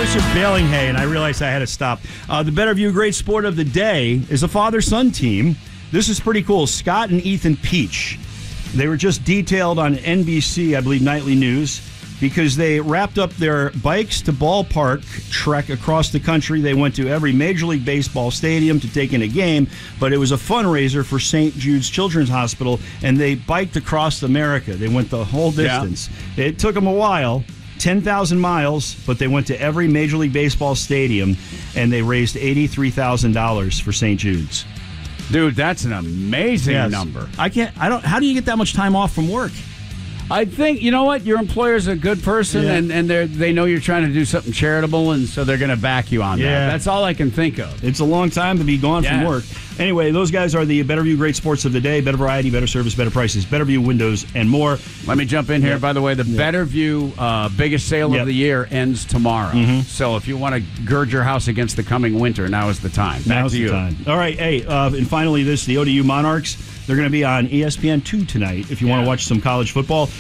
was just baling hay, and I realized I had to stop. The Better View Great Sport of the Day is a father-son team. This is pretty cool. Scott and Ethan Peach. They were just detailed on NBC, I believe, Nightly News, because they wrapped up their bikes to ballpark trek across the country. They went to every Major League Baseball stadium to take in a game, but it was a fundraiser for St. Jude's Children's Hospital, and they biked across America. They went the whole distance. Yeah. It took them a while, 10,000 miles, but they went to every Major League Baseball stadium, and they raised $83,000 for St. Jude's. Dude, that's an amazing number. How do you get that much time off from work? I think, you know what, your employer's a good person, and they know you're trying to do something charitable, and so they're going to back you on that. That's all I can think of. It's a long time to be gone from work. Anyway, those guys are the Better View Great Sports of the Day. Better variety, better service, better prices. Better View windows and more. Let me jump in here. By the way, the Better View biggest sale of the year ends tomorrow. Mm-hmm. So if you want to gird your house against the coming winter, now is the time. Back to you. All right. Hey, and finally the ODU Monarchs. They're going to be on ESPN2 tonight if you want to watch some college football.